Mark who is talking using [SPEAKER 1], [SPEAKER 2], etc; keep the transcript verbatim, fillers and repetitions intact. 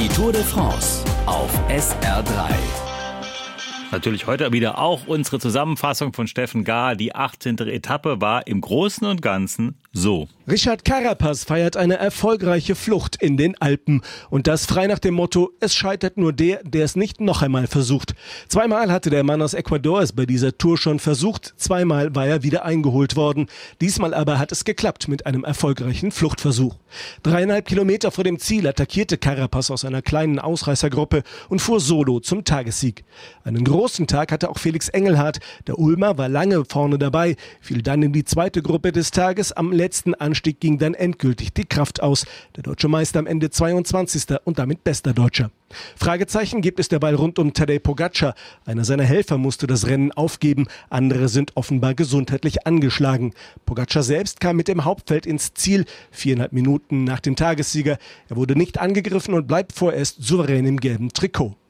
[SPEAKER 1] Die Tour de France auf S R drei.
[SPEAKER 2] Natürlich heute wieder auch unsere Zusammenfassung von Steffen Gahl. Die achtzehnte Etappe war im Großen und Ganzen so.
[SPEAKER 3] Richard Carapaz feiert eine erfolgreiche Flucht in den Alpen. Und das frei nach dem Motto, es scheitert nur der, der es nicht noch einmal versucht. Zweimal hatte der Mann aus Ecuador es bei dieser Tour schon versucht. Zweimal war er wieder eingeholt worden. Diesmal aber hat es geklappt mit einem erfolgreichen Fluchtversuch. Dreieinhalb Kilometer vor dem Ziel attackierte Carapaz aus einer kleinen Ausreißergruppe und fuhr solo zum Tagessieg. Einen großen Tag hatte auch Felix Engelhardt. Der Ulmer war lange vorne dabei, fiel dann in die zweite Gruppe des Tages. Am letzten Anstieg ging dann endgültig die Kraft aus. Der deutsche Meister am Ende zweiundzwanzigster und damit bester Deutscher. Fragezeichen gibt es derweil rund um Tadej Pogačar. Einer seiner Helfer musste das Rennen aufgeben. Andere sind offenbar gesundheitlich angeschlagen. Pogačar selbst kam mit dem Hauptfeld ins Ziel, viereinhalb Minuten nach dem Tagessieger. Er wurde nicht angegriffen und bleibt vorerst souverän im gelben Trikot.